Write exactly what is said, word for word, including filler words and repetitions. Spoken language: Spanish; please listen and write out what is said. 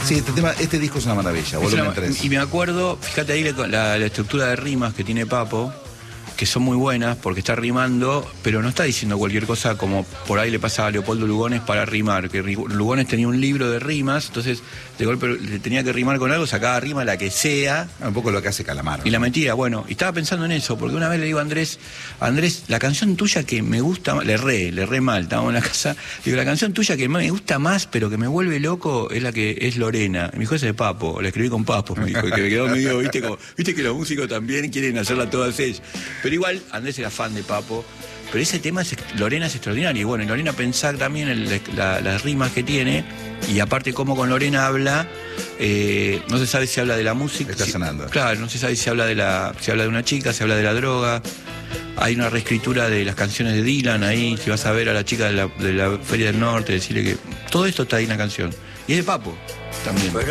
Sí, este tema, este disco es una maravilla, volumen una, tres. Y me acuerdo, fíjate ahí la, la, la estructura de rimas que tiene Papo, que son muy buenas porque está rimando, pero no está diciendo cualquier cosa como por ahí le pasa a Leopoldo Lugones para rimar, que Lugones tenía un libro de rimas, entonces de golpe le tenía que rimar con algo, sacaba rima la que sea. Un poco lo que hace Calamaro. Y la metía, bueno, y estaba pensando en eso, porque una vez le digo a Andrés, Andrés, la canción tuya que me gusta, le re, le re mal, estábamos en la casa, digo, la canción tuya que me gusta más, pero que me vuelve loco, es la que es Lorena. Y me dijo, ese es Papo, la escribí con Papo, me dijo, que me quedó medio, viste, como, viste que los músicos también quieren hacerla todas ellas. Pero igual, Andrés era fan de Papo, pero ese tema, es, Lorena es extraordinario. Y bueno, y Lorena pensar también en la, las rimas que tiene, y aparte cómo con Lorena habla, eh, no se sabe si habla de la música. Está sonando. Si, claro, no se sabe si habla de la, si habla de una chica, si habla de la droga. Hay una reescritura de las canciones de Dylan ahí, si vas a ver a la chica de la, de la Feria del Norte, decirle que todo esto está ahí en la canción. Y es de Papo también.